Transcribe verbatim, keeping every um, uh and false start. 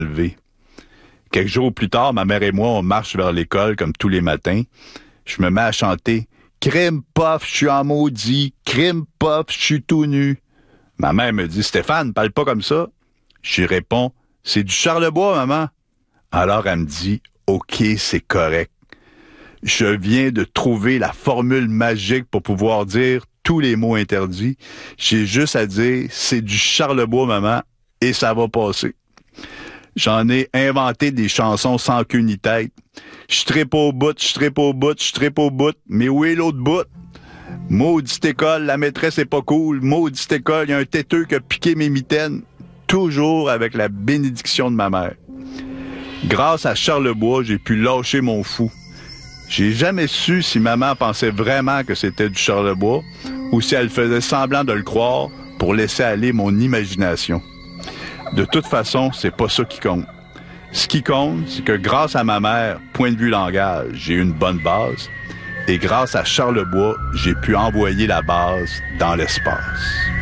lever. Quelques jours plus tard, ma mère et moi, on marche vers l'école comme tous les matins. Je me mets à chanter « Crime puff, je suis en maudit. Crime puff, je suis tout nu. » Ma mère me dit « Stéphane, parle pas comme ça. » Je lui réponds « C'est du Charlebois, maman. » Alors elle me dit « OK, c'est correct. » Je viens de trouver la formule magique pour pouvoir dire tous les mots interdits. J'ai juste à dire « C'est du Charlebois, maman. » et ça va passer. J'en ai inventé des chansons sans queue ni tête. Je trippe au bout, je trippe au bout, je trippe au bout. Mais où est l'autre bout? Maudite école, la maîtresse est pas cool. Maudite école, il y a un têteux qui a piqué mes mitaines. Toujours avec la bénédiction de ma mère. Grâce à Charlebois, j'ai pu lâcher mon fou. J'ai jamais su si maman pensait vraiment que c'était du Charlebois ou si elle faisait semblant de le croire pour laisser aller mon imagination. De toute façon, c'est pas ça qui compte. Ce qui compte, c'est que grâce à ma mère, point de vue langage, j'ai une bonne base. Et grâce à Charlebois, j'ai pu envoyer la base dans l'espace.